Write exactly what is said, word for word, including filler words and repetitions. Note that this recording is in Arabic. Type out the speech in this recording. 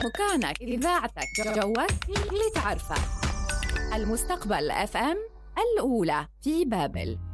مكانك، إذاعتك، جوك، اللي تعرفه. المستقبل اف ام الأولى في بابل.